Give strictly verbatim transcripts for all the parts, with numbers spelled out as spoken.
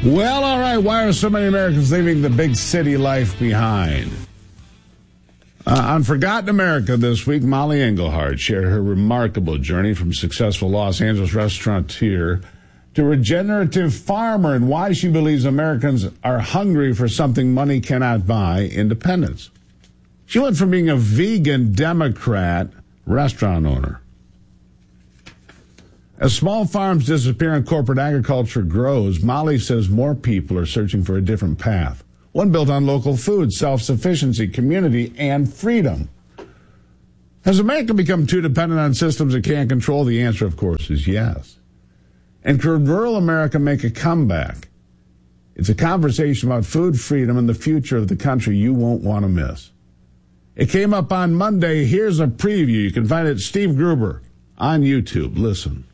Well, all right. Why are so many Americans leaving the big city life behind? Uh, on Forgotten America this week, Molly Engelhardt shared her remarkable journey from successful Los Angeles restaurateur to regenerative farmer and why she believes Americans are hungry for something money cannot buy, independence. She went from being a vegan Democrat restaurant owner. As small farms disappear and corporate agriculture grows, Molly says more people are searching for a different path. One built on local food, self-sufficiency, community, and freedom. Has America become too dependent on systems it can't control? The answer, of course, is yes. And could rural America make a comeback? It's a conversation about food freedom and the future of the country you won't want to miss. It came up on Monday. Here's a preview. You can find it, Steve Gruber, on YouTube. Listen.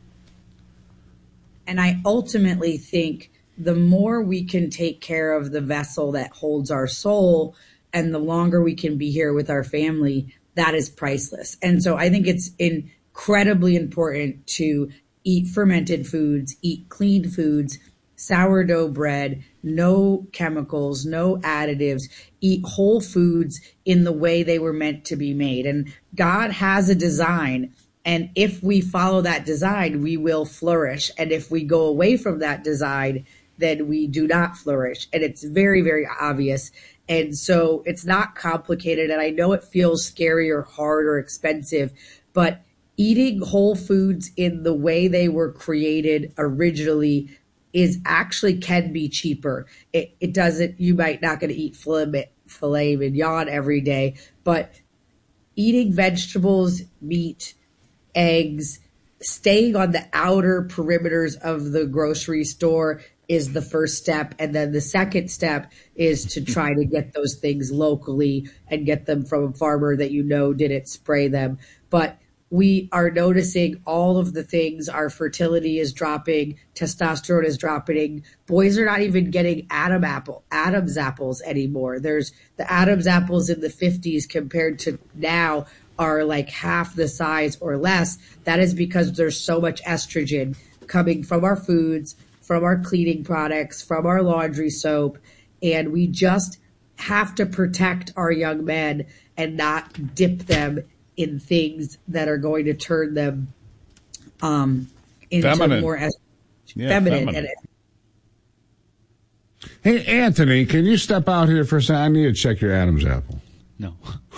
And I ultimately think the more we can take care of the vessel that holds our soul and the longer we can be here with our family, that is priceless. And so I think it's incredibly important to eat fermented foods, eat clean foods, sourdough bread, no chemicals, no additives, eat whole foods in the way they were meant to be made. And God has a design. And if we follow that design, we will flourish. And if we go away from that design, then we do not flourish. And it's very, very obvious. And so it's not complicated. And I know it feels scary or hard or expensive, but eating whole foods in the way they were created originally is actually can be cheaper. It, it doesn't, you might not going to eat filet, filet mignon every day, but eating vegetables, meat, eggs, staying on the outer perimeters of the grocery store is the first step. And then the second step is to try to get those things locally and get them from a farmer that you know didn't spray them. But we are noticing all of the things. Our fertility is dropping, testosterone is dropping. Boys are not even getting Adam apple, Adam's apples anymore. There's the Adam's apples in the fifties compared to now are like half the size or less. That is because there's so much estrogen coming from our foods, from our cleaning products, from our laundry soap. And we just have to protect our young men and not dip them in things that are going to turn them um, into feminine. more es- yeah, feminine. feminine. And Hey, Anthony, can you step out here for a second? I need to check your Adam's apple. No.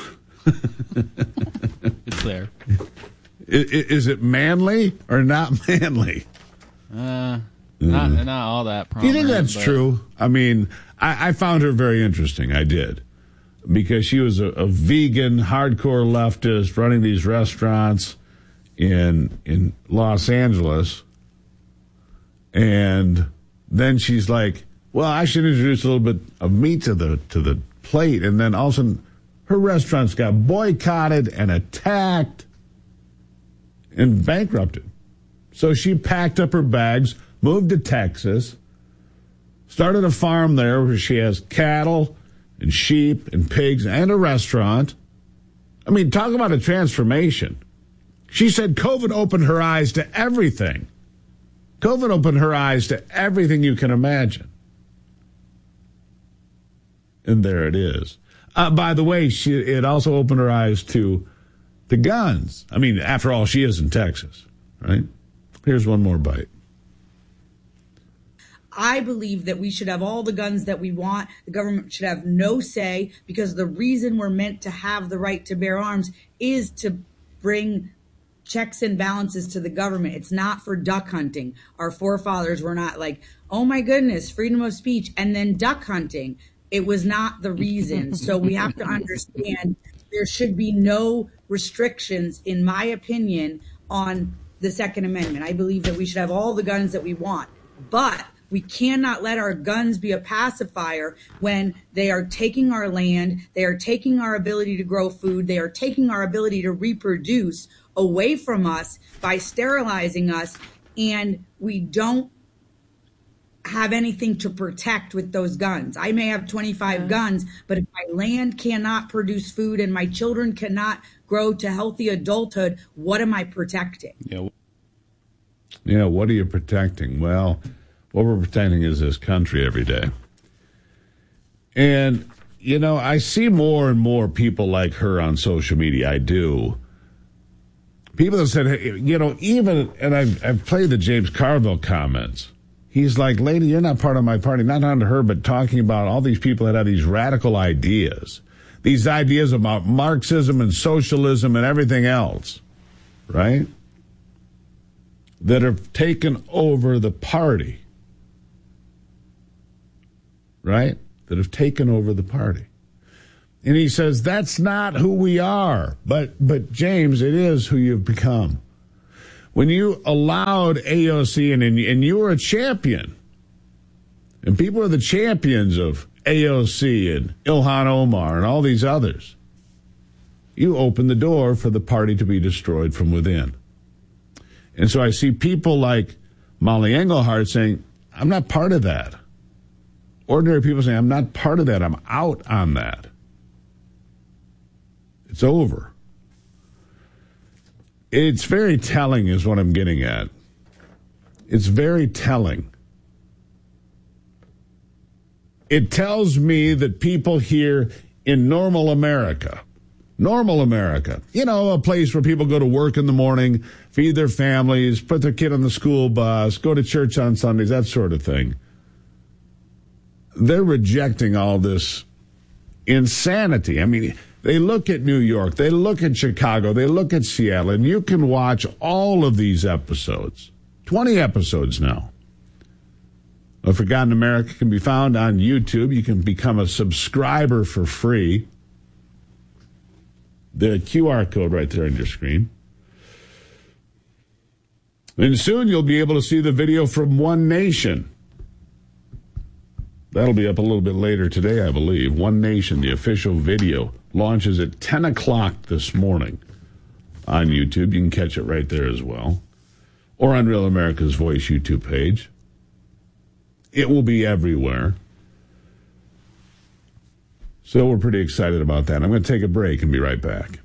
It's there. Is, is it manly or not manly? Uh, not not all that Do prominent. you think that's but true? I mean, I, I found her very interesting. I did. Because she was a, a vegan, hardcore leftist running these restaurants in in Los Angeles. And then she's like, well, I should introduce a little bit of meat to the to the plate. And then all of a sudden, her restaurants got boycotted and attacked and bankrupted. So she packed up her bags, moved to Texas, started a farm there where she has cattle and sheep and pigs and a restaurant. I mean, talk about a transformation. She said COVID opened her eyes to everything. COVID opened her eyes to everything you can imagine. And there it is. Uh, by the way, she, it also opened her eyes to the guns. I mean, after all, she is in Texas, right? Here's one more bite. I believe that we should have all the guns that we want. The government should have no say, because the reason we're meant to have the right to bear arms is to bring checks and balances to the government. It's not for duck hunting. Our forefathers were not like, oh my goodness, freedom of speech, and then duck hunting. It was not the reason. So we have to understand there should be no restrictions, in my opinion, on the Second Amendment. I believe that we should have all the guns that we want, but we cannot let our guns be a pacifier when they are taking our land, they are taking our ability to grow food, they are taking our ability to reproduce away from us by sterilizing us, and we don't have anything to protect with those guns. I may have twenty-five guns, but if my land cannot produce food and my children cannot grow to healthy adulthood, what am I protecting? Yeah. Yeah, what are you protecting? Well, What we're pretending is this country every day. And, you know, I see more and more people like her on social media. I do. People have said, hey, you know, even, and I've, I've played the James Carville comments. He's like, lady, you're not part of my party. Not on to her, but talking about all these people that have these radical ideas. These ideas about Marxism and socialism and everything else, right? That have taken over the party. Right? That have taken over the party. And he says, that's not who we are. But, but James, it is who you've become. When you allowed A O C and, and you were a champion, and people are the champions of A O C and Ilhan Omar and all these others, you opened the door for the party to be destroyed from within. And so I see people like Molly Engelhardt saying, I'm not part of that. Ordinary people saying, I'm not part of that. I'm out on that. It's over. It's very telling is what I'm getting at. It's very telling. It tells me that people here in normal America, normal America, you know, a place where people go to work in the morning, feed their families, put their kid on the school bus, go to church on Sundays, that sort of thing. They're rejecting all this insanity. I mean, they look at New York, they look at Chicago, they look at Seattle, and you can watch all of these episodes. twenty episodes now. A Forgotten America can be found on YouTube. You can become a subscriber for free. The Q R code right there on your screen. And soon you'll be able to see the video from One Nation. That'll be up a little bit later today, I believe. One Nation, the official video, launches at ten o'clock this morning on YouTube. You can catch it right there as well. Or on Real America's Voice YouTube page. It will be everywhere. So we're pretty excited about that. I'm going to take a break and be right back.